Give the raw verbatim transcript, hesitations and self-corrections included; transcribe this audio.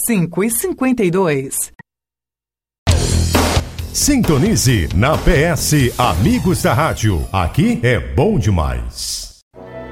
cinco e cinquenta e dois. Sintonize na P S Amigos da Rádio. Aqui é bom demais.